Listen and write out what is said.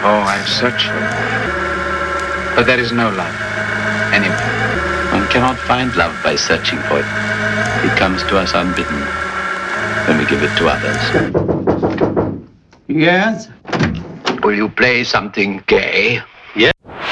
Oh, I've searched for it. But there is no love anywhere. One cannot find love by searching for it. It comes to us unbidden when we give it to others. Yes? Will you play something gay?